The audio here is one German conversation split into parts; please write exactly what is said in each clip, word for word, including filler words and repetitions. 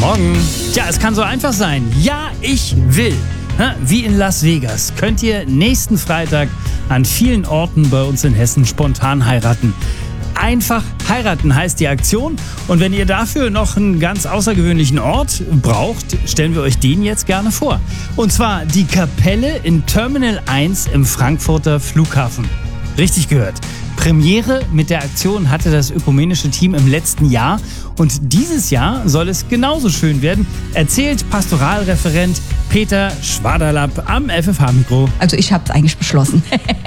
Morgen. Tja, es kann so einfach sein. Ja, ich will. Wie in Las Vegas könnt ihr nächsten Freitag an vielen Orten bei uns in Hessen spontan heiraten. Einfach heiraten heißt die Aktion. Und wenn ihr dafür noch einen ganz außergewöhnlichen Ort braucht, stellen wir euch den jetzt gerne vor. Und zwar die Kapelle in Terminal eins im Frankfurter Flughafen. Richtig gehört. Premiere mit der Aktion hatte das ökumenische Team im letzten Jahr. Und dieses Jahr soll es genauso schön werden, erzählt Pastoralreferent Peter Schwaderlapp am F F H-Mikro. Also ich habe es eigentlich beschlossen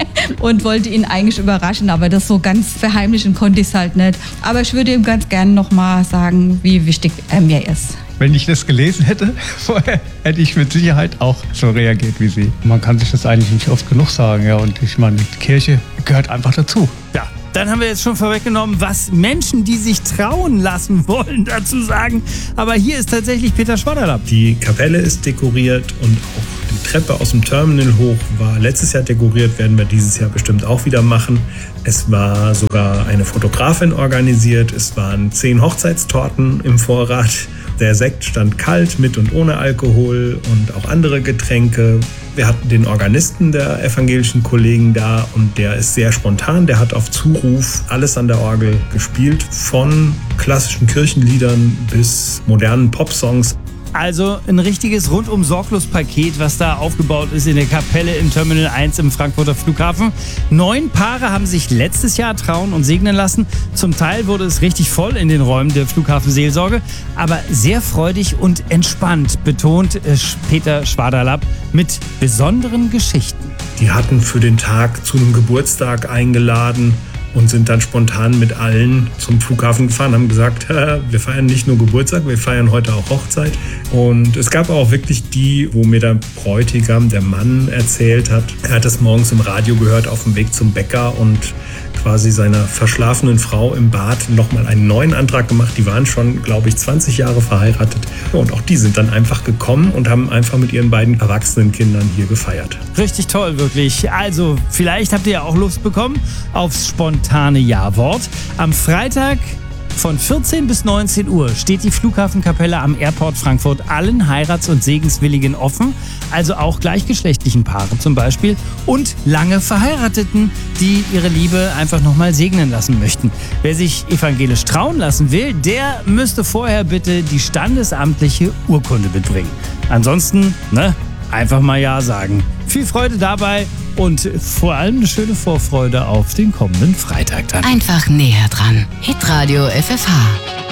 und wollte ihn eigentlich überraschen, aber das so ganz verheimlichen konnte ich es halt nicht. Aber ich würde ihm ganz gerne nochmal sagen, wie wichtig er mir ist. Wenn ich das gelesen hätte vorher, hätte ich mit Sicherheit auch so reagiert wie Sie. Man kann sich das eigentlich nicht oft genug sagen. Ja, und ich meine, die Kirche gehört einfach dazu. Ja. Dann haben wir jetzt schon vorweggenommen, was Menschen, die sich trauen lassen wollen, dazu sagen. Aber hier ist tatsächlich Peter Schwaderlapp. Die Kapelle ist dekoriert und auch die Treppe aus dem Terminal hoch war letztes Jahr dekoriert, werden wir dieses Jahr bestimmt auch wieder machen. Es war sogar eine Fotografin organisiert, es waren zehn Hochzeitstorten im Vorrat. Der Sekt stand kalt, mit und ohne Alkohol und auch andere Getränke. Wir hatten den Organisten der evangelischen Kollegen da und der ist sehr spontan. Der hat auf Zuruf alles an der Orgel gespielt, von klassischen Kirchenliedern bis modernen Popsongs. Also ein richtiges Rundum-Sorglos-Paket, was da aufgebaut ist in der Kapelle im Terminal eins im Frankfurter Flughafen. Neun Paare haben sich letztes Jahr trauen und segnen lassen. Zum Teil wurde es richtig voll in den Räumen der Flughafenseelsorge, aber sehr freudig und entspannt, betont Peter Schwaderlapp mit besonderen Geschichten. Die hatten für den Tag zu einem Geburtstag eingeladen und sind dann spontan mit allen zum Flughafen gefahren, haben gesagt, wir feiern nicht nur Geburtstag, wir feiern heute auch Hochzeit. Und es gab auch wirklich die, wo mir der Bräutigam, der Mann, erzählt hat, er hat das morgens im Radio gehört auf dem Weg zum Bäcker und quasi seiner verschlafenen Frau im Bad nochmal einen neuen Antrag gemacht. Die waren schon, glaube ich, zwanzig Jahre verheiratet. Und auch die sind dann einfach gekommen und haben einfach mit ihren beiden erwachsenen Kindern hier gefeiert. Richtig toll, wirklich. Also, vielleicht habt ihr ja auch Lust bekommen aufs spontane Ja-Wort. Am Freitag von vierzehn bis neunzehn Uhr steht die Flughafenkapelle am Airport Frankfurt allen Heirats- und Segenswilligen offen, also auch gleichgeschlechtlichen Paaren zum Beispiel und lange Verheirateten, die ihre Liebe einfach nochmal segnen lassen möchten. Wer sich evangelisch trauen lassen will, der müsste vorher bitte die standesamtliche Urkunde mitbringen. Ansonsten, ne, einfach mal Ja sagen. Viel Freude dabei und vor allem eine schöne Vorfreude auf den kommenden Freitag dann. Einfach näher dran. Hitradio F F H.